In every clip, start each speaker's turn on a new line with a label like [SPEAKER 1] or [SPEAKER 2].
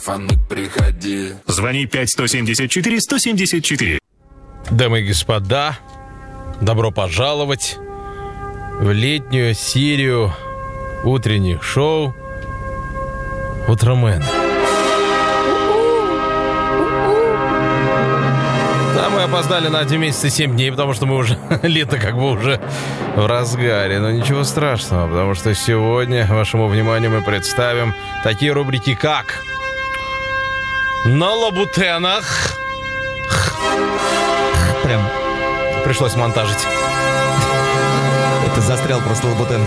[SPEAKER 1] телефоны приходи.
[SPEAKER 2] Звони 5-174-174.
[SPEAKER 3] Дамы и господа, добро пожаловать в летнюю серию утренних шоу «Утромен». Да, мы опоздали на 1 месяц и 7 дней, потому что мы уже лето как бы уже в разгаре. Но ничего страшного, потому что сегодня вашему вниманию мы представим такие рубрики, как «На лабутенах».
[SPEAKER 4] Прям
[SPEAKER 3] Пришлось монтажить.
[SPEAKER 4] это застрял просто лабутен.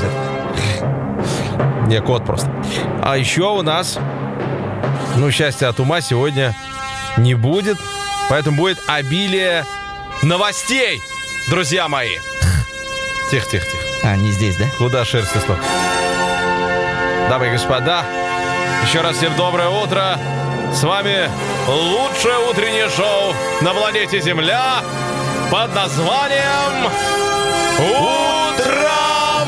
[SPEAKER 3] Не, кот просто. А еще у нас, счастья от ума сегодня не будет. Поэтому будет обилие новостей, друзья мои. Тихо.
[SPEAKER 4] А, не здесь, да?
[SPEAKER 3] Куда шерсть стоп? Дамы и господа, еще раз всем доброе утро. С вами лучшее утреннее шоу на планете Земля под названием «Утромены».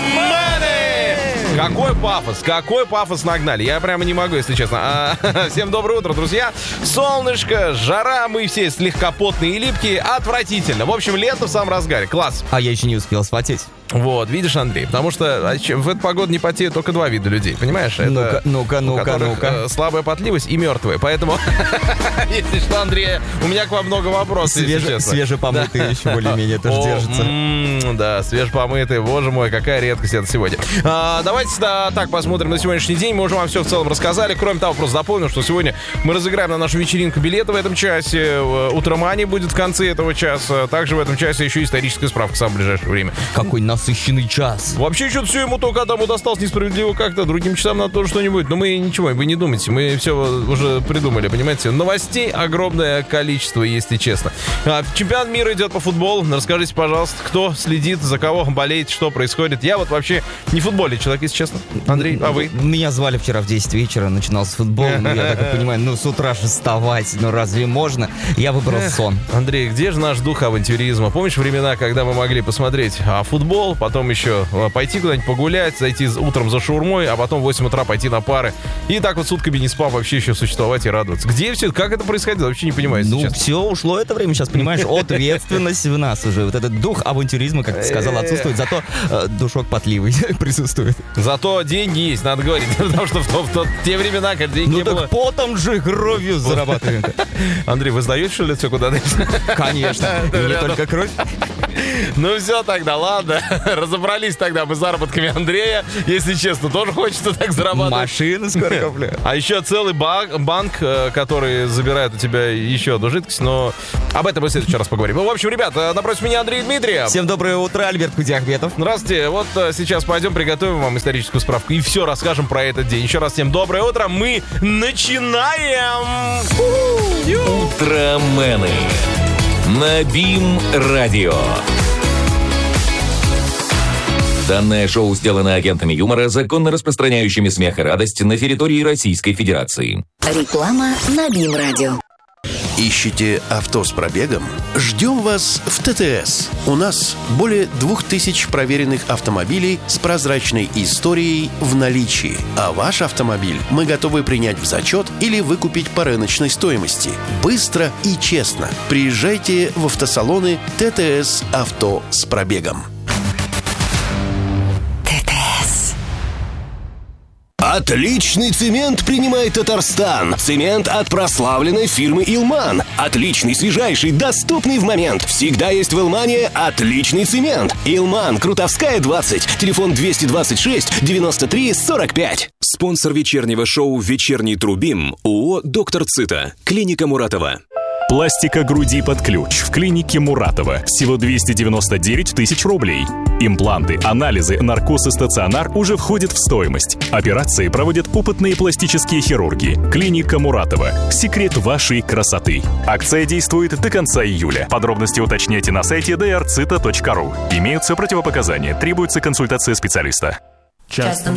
[SPEAKER 3] Какой пафос нагнали. Я прямо не могу, если честно. Всем доброе утро, друзья. Солнышко, жара, мы все слегка потные и липкие. Отвратительно. В общем, лето в самом разгаре. Класс.
[SPEAKER 4] А я еще не успел спотеть.
[SPEAKER 3] Вот, видишь, Андрей, потому что в эту погоду не потеют только два вида людей, понимаешь? Это
[SPEAKER 4] Ну-ка.
[SPEAKER 3] слабая потливость и мертвые, поэтому, если что, Андрей, у меня к вам много вопросов, если честно.
[SPEAKER 4] Свежепомытые еще более-менее тоже держатся.
[SPEAKER 3] Да, свежепомытые, боже мой, какая редкость это сегодня. Давайте так посмотрим на сегодняшний день, мы уже вам все в целом рассказали, кроме того, просто напомню, что сегодня мы разыграем на нашу вечеринку билеты в этом часе, Утромани будет в конце этого часа, также в этом часе еще историческая справка в самое ближайшее время.
[SPEAKER 4] Какой насыщенный час.
[SPEAKER 3] Вообще, что-то все ему только Адаму досталось несправедливо как-то. Другим часам надо тоже что-нибудь. Но мы ничего, вы не думайте. Мы все уже придумали, понимаете? Новостей огромное количество, если честно. Чемпионат мира идет по футболу. Расскажите, пожалуйста, кто следит, за кого болеет, что происходит. Я вот вообще не футбольный человек, если честно. Андрей, а вы?
[SPEAKER 4] Меня звали вчера в 10 вечера, начинался футбол. Я так понимаю, с утра же вставать, разве можно? Я выбрал сон.
[SPEAKER 3] Андрей, где же наш дух авантюризма? Помнишь времена, когда мы могли посмотреть футбол, потом еще пойти куда-нибудь погулять, зайти утром за шаурмой, а потом в 8 утра пойти на пары. И так вот сутками не спав вообще еще существовать и радоваться. Где все? Как это происходило? Вообще не понимаю, если честно.
[SPEAKER 4] Все, ушло это время сейчас, понимаешь, ответственность в нас уже. Вот этот дух авантюризма, как ты сказал, отсутствует. Зато душок потливый присутствует.
[SPEAKER 3] Зато деньги есть, надо говорить. Потому что в те времена, когда денег не было...
[SPEAKER 4] Ну так потом же, кровью зарабатываем.
[SPEAKER 3] Андрей, вы сдаете, что ли, все куда-то?
[SPEAKER 4] Конечно, и не только кровь.
[SPEAKER 3] Ну все тогда, ладно. Разобрались тогда мы с заработками Андрея. Если честно, тоже хочется так зарабатывать.
[SPEAKER 4] Машины скоро куплю.
[SPEAKER 3] А еще целый банк, который забирает у тебя еще одну жидкость. Но об этом мы в следующий раз поговорим. Ну, в общем, ребят, напротив меня Андрей Дмитриев.
[SPEAKER 4] Всем доброе утро, Альберт Кудиахметов.
[SPEAKER 3] Здравствуйте. Вот сейчас пойдем приготовим вам историческую справку и все расскажем про этот день. Еще раз всем доброе утро. Мы начинаем.
[SPEAKER 5] Утромены на БИМ-радио. Данное шоу сделано агентами юмора, законно распространяющими смех и радость на территории Российской Федерации.
[SPEAKER 6] Реклама на БИМ-радио.
[SPEAKER 7] Ищете авто с пробегом? Ждем вас в ТТС. У нас более 2000 проверенных автомобилей с прозрачной историей в наличии. А ваш автомобиль мы готовы принять в зачет или выкупить по рыночной стоимости. Быстро и честно. Приезжайте в автосалоны ТТС «Авто с пробегом».
[SPEAKER 8] Отличный цемент принимает Татарстан. Цемент от прославленной фирмы «Илман». Отличный, свежайший, доступный в момент. Всегда есть в «Илмане» отличный цемент. «Илман», Крутовская, 20. Телефон 226 93 45.
[SPEAKER 9] Спонсор вечернего шоу «Вечерний Трубим» ООО «Доктор Цита». Клиника Муратова.
[SPEAKER 2] Пластика груди под ключ в клинике Муратова. Всего 299 тысяч рублей. Импланты, анализы, наркоз и стационар уже входят в стоимость. Операции проводят опытные пластические хирурги. Клиника Муратова. Секрет вашей красоты. Акция действует до конца июля. Подробности уточняйте на сайте drcita.ru. Имеются противопоказания. Требуется консультация специалиста.
[SPEAKER 6] Часто